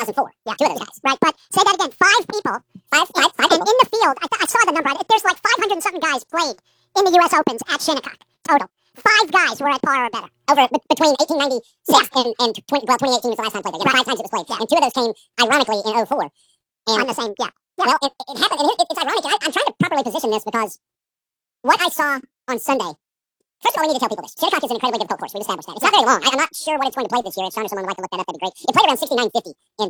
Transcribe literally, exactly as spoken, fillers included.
thousand four. Yeah, two of those guys. Right, but say that again. Five people. Five, five, five And people. In the field, I, th- I saw the number. There's like five hundred and something guys played in the U S Opens at Shinnecock total. Five guys were at par or better. Over b- between eighteen ninety-six yeah. and, and twenty, well, twenty eighteen was the last time played there. You know, right. Five times it was played. Yeah. And two of those came, ironically, in oh four. And on the same, yeah. yeah. Well, it, it happened. And it, it's ironic. I, I'm trying to properly position this because what I saw on Sunday. First of all, we need to tell people this. Shinnecock is an incredibly difficult course. We've established that. It's not very long. I, I'm not sure what it's going to play this year. If Sean or someone would like to look that up, that'd be great. It played around sixty-nine fifty in